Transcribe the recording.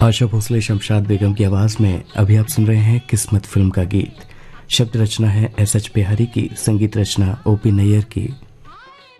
आशा भोसले शमशाद बेगम की आवाज में अभी आप सुन रहे हैं किस्मत फिल्म का गीत। शब्द रचना है एस एच बिहारी की, संगीत रचना ओपी नैयर की।